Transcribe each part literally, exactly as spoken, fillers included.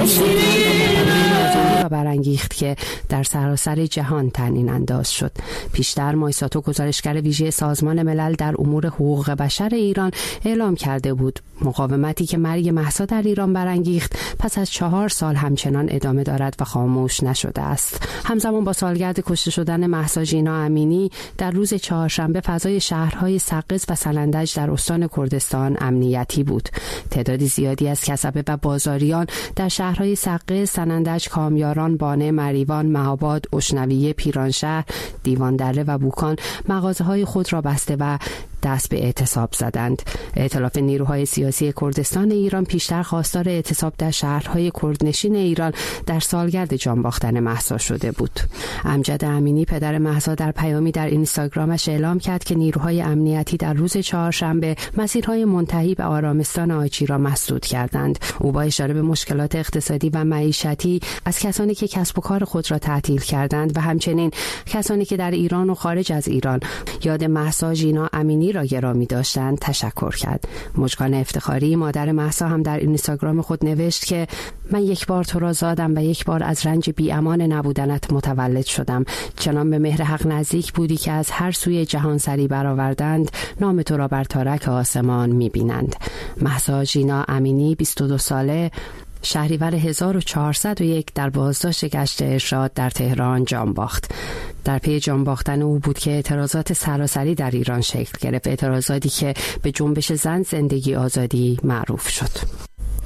را برانگیخت که در سراسر جهان طنین انداز شد. پیشتر مایساتو گزارشگر ویژه سازمان ملل در امور حقوق بشر ایران اعلام کرده بود مقاومتی که مرگ مهسا در ایران برانگیخت پس از چهار سال همچنان ادامه دارد و خاموش نشده است. همزمان با سالگرد کشته شدن مهسا ژینا امینی در روز چهارشنبه فضای شهرهای سقز و سنندج در استان کردستان امنیتی بود. تعدادی زیادی از کسبه و بازاریان در شهرهای سقز، سنندج، کامیاران، بانه، مریوان، مهاباد، اشنویه، پیرانشهر، دیواندره و بوکان مغازه‌های خود را بسته و دست به اعتصاب زدند. ائتلاف نیروهای سیاسی کردستان ایران پیشتر خواستار اعتصاب در شهرهای کردنشین ایران در سالگرد جان باختن مهسا شده بود. امجد امینی پدر مهسا در پیامی در اینستاگرامش اعلام کرد که نیروهای امنیتی در روز چهارشنبه مسیرهای منتهی به آرامستان آجی را مسدود کردند. او با اشاره به مشکلات اقتصادی و معیشتی از کسانی که کسب و کار خود را تعطیل کردند و همچنین کسانی که در ایران و خارج از ایران یاد مهسا ژینا امینی را گرامی داشتند تشکر کرد. مژگان افتخاری مادر مهسا هم در اینستاگرام خود نوشت که من یک بار تو را زادم و یک بار از رنج بی امان نبودنت متولد شدم. چنان به مهر حق نزدیک بودی که از هر سوی جهان سری برآوردند نام تو را بر تارک آسمان می‌بینند. مهسا ژینا امینی بیست و دو ساله شهریور هزار و چهارصد و یک در بازداشت گشت ارشاد در تهران جان باخت. در پی جان باختن او بود که اعتراضات سراسری در ایران شکل گرفت، اعتراضاتی که به جنبش زن زندگی آزادی معروف شد.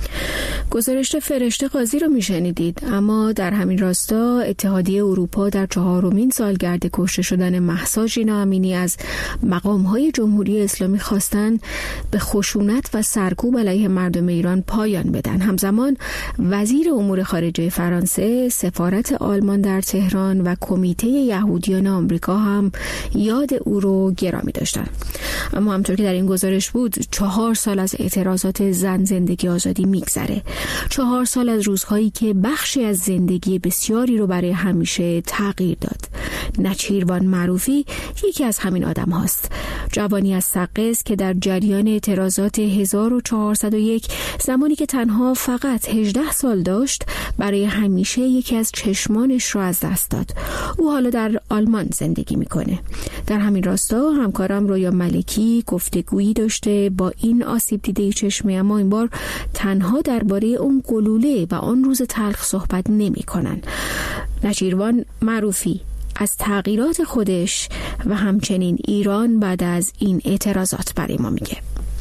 گزارش فرشته قاضی رو میشنیدید. اما در همین راستا اتحادیه اروپا در چهارمین سالگرد کشته شدن مهسا ژینا امینی از مقام‌های جمهوری اسلامی خواستن به خشونت و سرکوب علیه مردم ایران پایان بدن. همزمان وزیر امور خارجه فرانسه، سفارت آلمان در تهران و کمیته یهودیان آمریکا هم یاد او رو گرامی داشتن. اما همطور که در این گزارش بود، چهار سال از اعتراضات زن زندگی آزادی میگذره. چهار سال از روزهایی که بخشی از زندگی بسیاری رو برای همیشه تغییر داد. نچیروان معروفی یکی از همین آدم هاست. جوانی از سقز که در جریان اعتراضات هزار و چهارصد و یک زمانی که تنها فقط هجده سال داشت برای همیشه یکی از چشمانش رو از دست داد. او حالا در آلمان زندگی میکنه. در همین راستا همکارم رویا ملکی گفتگویی داشته با این آسیب دیده چشمه، اما این بار تنها درباره اون گلوله و آن روز تلخ صحبت نمی کنن. نچیروان معروفی از تغییرات خودش و همچنین ایران بعد از این اعتراضات برای ما میگه.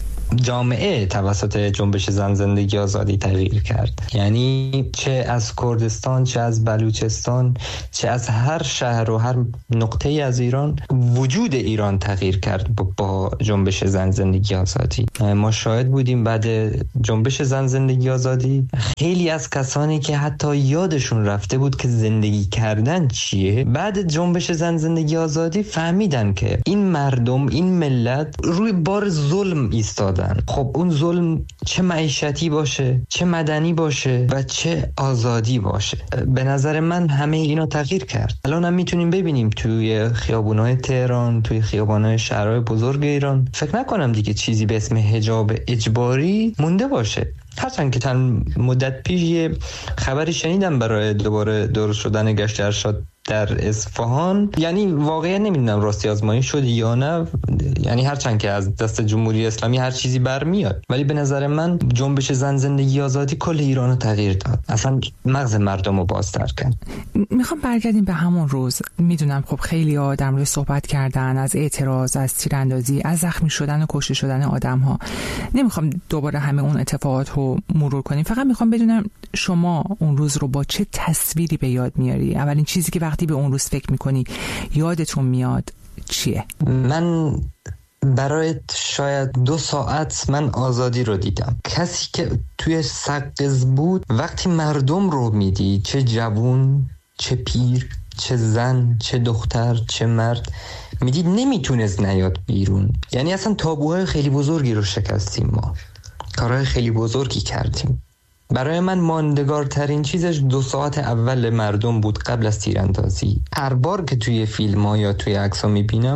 جامعه توسط جنبش زن زندگی آزادی تغییر کرد. یعنی چه از کردستان، چه از بلوچستان، چه از هر شهر و هر نقطه از ایران، وجود ایران تغییر کرد با جنبش زن زندگی آزادی. ما شاهد بودیم بعد جنبش زن زندگی آزادی خیلی از کسانی که حتی یادشون رفته بود که زندگی کردن چیه، بعد جنبش زن زندگی آزادی فهمیدن که این مردم، این ملت روی بار ظلم ایستادن. خب اون ظلم چه معیشتی باشه، چه مدنی باشه و چه آزادی باشه، به نظر من همه اینا تغییر کرد. الان هم میتونیم ببینیم توی خیابونای تهران، توی خیابانای شهرهای بزرگ ایران، فکر نکنم دیگه چیزی به اسم حجاب اجباری مونده باشه. هرچند که تن مدت پیش یه خبری شنیدم برای دوباره درست شدن گشت ارشاد در اصفهان، یعنی واقعا نمیدونم راستی آزمایی شد یا نه، یعنی هرچند که از دست جمهوری اسلامی هر چیزی برمیاد، ولی به نظر من جنبش زن زندگی آزادی کل ایران رو تغییر داد، اصلا مغز مردم رو بازتر کرد. میخوام برگردیم به همون روز. میدونم خب خیلی ها در مورد صحبت کردن از اعتراض، از تیراندازی، از زخمی شدن و کشته شدن آدم ها. نمیخوام دوباره همه اون اتفاقات رو مرور کنیم، فقط میخوام بدونم شما اون روز رو با چه تصویری به یاد میاری؟ اولین چیزی که وقتی به اون روز فکر میکنی یادتون میاد چیه؟ من برای شاید دو ساعت من آزادی رو دیدم. کسی که توی سقز بود وقتی مردم رو میدید، چه جوون، چه پیر، چه زن، چه دختر، چه مرد، میدید نمیتونست نیاد بیرون. یعنی اصلا تابوهای خیلی بزرگی رو شکستیم، ما کارهای خیلی بزرگی کردیم. برای من ماندگارترین چیزش دو ساعت اول مردم بود قبل از تیراندازی. هر بار که توی فیلم ها یا توی عکس ها میبینم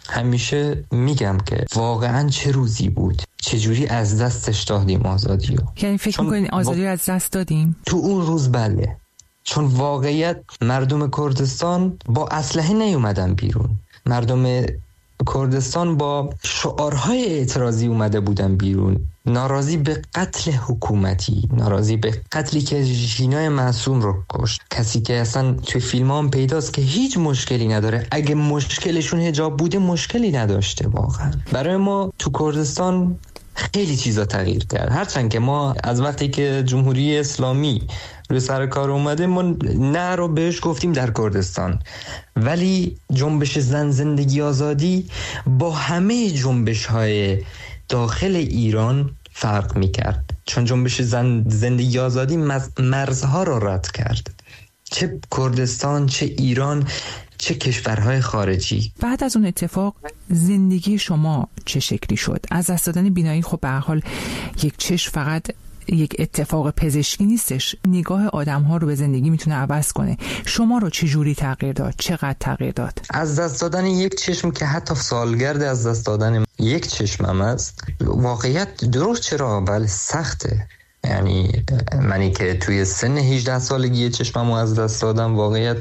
همیشه میگم که واقعا چه روزی بود، چجوری از دستش دادیم آزادی رو. یعنی فکر میکنین آزادی رو از دست دادیم؟ تو اون روز بله، چون واقعیت مردم کردستان با اسلحه نیومدن بیرون، مردم کردستان با شعارهای اعتراضی اومده بودن بیرون، ناراضی به قتل حکومتی، ناراضی به قتلی که ژینا معصوم رو کشت، کسی که اصلا توی فیلم هم پیداست که هیچ مشکلی نداره، اگه مشکلشون حجاب بوده مشکلی نداشته. واقعا برای ما تو کردستان خیلی چیزا تغییر کرد، هرچند که ما از وقتی که جمهوری اسلامی روی سر کار اومده ما نه رو بهش گفتیم در کردستان، ولی جنبش زن زندگی آزادی با همه جنبش های داخل ایران فرق میکرد، چون جنبش زن زندگی آزادی مرزها رو رد کرد، چه کردستان چه ایران چه کشورهای خارجی. بعد از اون اتفاق زندگی شما چه شکلی شد؟ از دست دادن بینایی خب به هر حال یک چشم فقط یک اتفاق پزشکی نیستش، نگاه آدم‌ها رو به زندگی میتونه عوض کنه. شما رو چه جوری تغییر داد؟ چقدر تغییر داد؟ از دست دادن یک چشم که حتی سالگرد از دست دادن یک چشمم است، واقعیت درست چرا ولی سخته. یعنی منی که توی سن هجده سالگی چشممو از دست دادم، واقعیت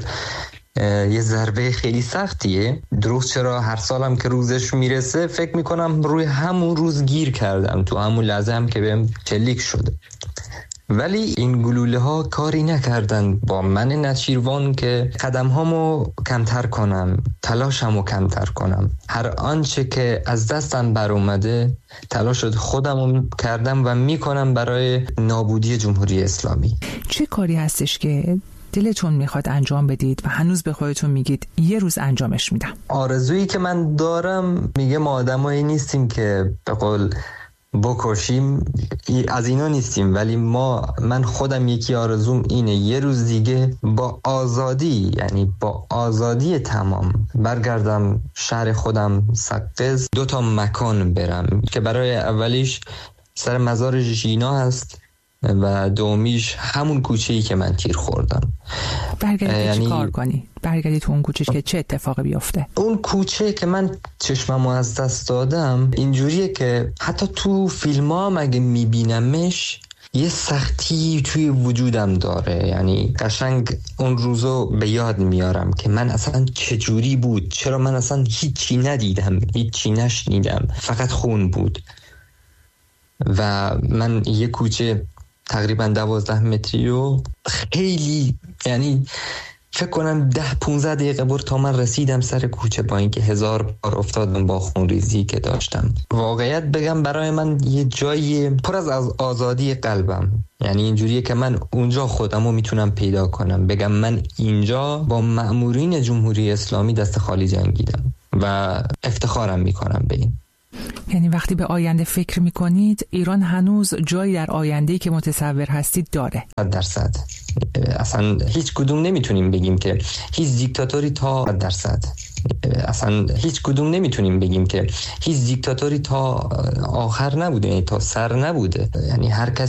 یه ضربه خیلی سختیه. درست چرا هر سالم که روزش میرسه فکر میکنم روی همون روز گیر کردم، تو همون لحظه هم که بهم چلیک شده، ولی این گلوله ها کاری نکردن با من نچیروان که قدم هامو کمتر کنم، تلاشمو کمتر کنم. هر آنچه که از دستم بر اومده تلاش خودمو کردم و میکنم برای نابودی جمهوری اسلامی. چه کاری هستش که دلتون میخواد انجام بدید و هنوز به خودتون میگید یه روز انجامش میدم؟ آرزویی که من دارم، میگه ما آدمایی نیستیم که به قول بکشیم، از اینا نیستیم، ولی ما من خودم یکی آرزوم اینه یه روز دیگه با آزادی، یعنی با آزادی تمام برگردم شهر خودم سقز، دو تا مکان برم که برای اولیش سر مزار ژینا هست و دومیش همون کوچه‌ای که من تیر خوردم. برگردی یعنی چی کار کنی؟ برگردی تو اون کوچه که چه اتفاقی بیفته؟ اون کوچه که من چشممو از دست دادم اینجوریه که حتی تو فیلم‌ها مگه میبینمش یه سختی توی وجودم داره، یعنی قشنگ اون روزو به یاد میارم که من اصلا چجوری بود، چرا من اصلا هیچی ندیدم، هیچی نشنیدم، فقط خون بود. و من یه کوچه تقریبا دوازده متری و خیلی، یعنی فکر کنم ده پونزده دقیقه بود تا من رسیدم سر کوچه، با اینکه هزار بار افتادم با خونریزی که داشتم. واقعیت بگم برای من یه جایی پر از آزادی قلبم، یعنی اینجوریه که من اونجا خودمو میتونم پیدا کنم، بگم من اینجا با مأمورین جمهوری اسلامی دست خالی جنگیدم و افتخارم میکنم به این. یعنی وقتی به آینده فکر میکنید ایران هنوز جایی در آینده‌ای که متصور هستید داره؟ صد درصد. اصلا هیچ کدوم نمیتونیم بگیم که هیچ دیکتاتوری تا درصد اصلا هیچ کدوم نمیتونیم بگیم که هیچ دیکتاتوری تا آخر نبوده، یعنی تا سر نبوده. یعنی هر کس